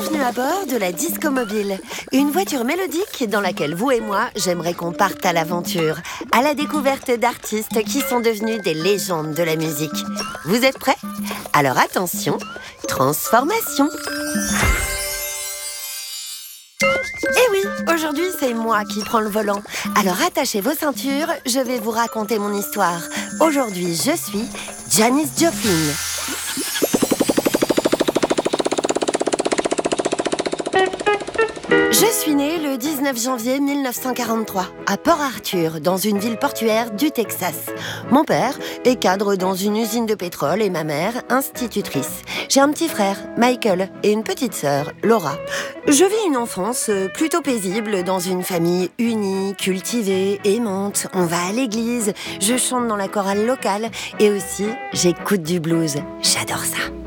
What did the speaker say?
Bienvenue à bord de la Disco Mobile, une voiture mélodique dans laquelle vous et moi, j'aimerais qu'on parte à l'aventure, à la découverte d'artistes qui sont devenus des légendes de la musique. Vous êtes prêts? Alors attention, transformation! Eh oui, aujourd'hui c'est moi qui prends le volant. Alors attachez vos ceintures, je vais vous raconter mon histoire. Aujourd'hui je suis Janis Joplin. Je suis née le 19 janvier 1943 à Port Arthur, dans une ville portuaire du Texas. Mon père est cadre dans une usine de pétrole et ma mère institutrice. J'ai un petit frère, Michael, et une petite sœur, Laura. Je vis une enfance plutôt paisible dans une famille unie, cultivée, aimante. On va à l'église, je chante dans la chorale locale et aussi j'écoute du blues. J'adore ça.